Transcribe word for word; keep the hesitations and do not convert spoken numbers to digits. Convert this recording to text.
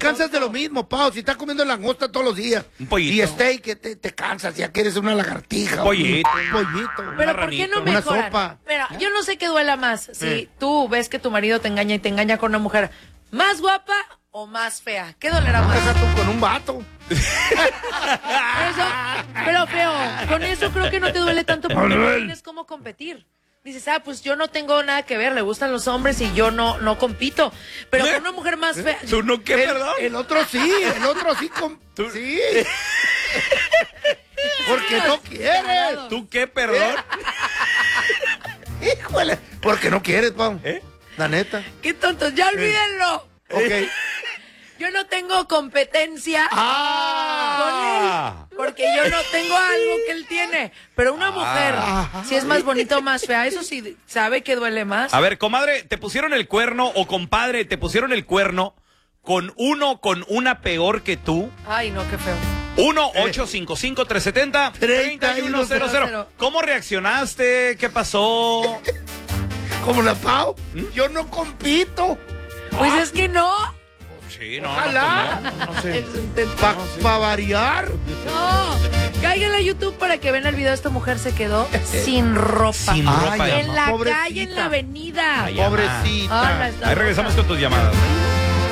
cansas de lo mismo, Pau. Si estás comiendo langosta todos los días. Un pollito. Y steak, que te, te cansas, ya quieres una lagartija. Un pollito. Un pollito. Pero ¿por qué no una mejoran? sopa. Mira, yo no sé qué duela más. Si Eh. tú ves que tu marido te engaña y te engaña con una mujer más guapa o más fea. ¿Qué dolerá más? Deja tú con un vato. Eso, pero feo, con eso creo que no te duele tanto porque no Manuel. tienes cómo competir. Dices, ah, pues yo no tengo nada que ver, le gustan los hombres y yo no no compito. Pero con una mujer más fea. ¿Tú no qué, El, perdón? el otro sí, el otro sí. Com Tú- Sí. Porque no quieres. ¿Tú qué, perdón? Híjole. Porque no quieres, Pau. ¿Eh? La neta. Qué tontos, ya olvídenlo. Ok. Yo no tengo competencia ¡Ah! con él, porque yo no tengo algo que él tiene. Pero una mujer, Ah. si es más bonita o más fea, eso sí sabe que duele más. A ver, comadre, ¿te pusieron el cuerno o compadre, te pusieron el cuerno con uno, con una peor que tú? Ay, no, qué feo. uno ocho cinco cinco, tres siete cero, tres uno cero cero. ¿Cómo reaccionaste? ¿Qué pasó? Como la Pau. ¿Mm? Yo no compito. Pues es que no. Sí, no, Ojalá. no, no, no sé. Es un te- Para pa variar. No, caigan a YouTube para que vean el video. Esta mujer se quedó sin ropa. Sin ropa, Ay, ya. En la Pobrecita. calle, en la avenida. Ay, Ah, Pobrecita. no, está Ahí regresamos con tus llamadas.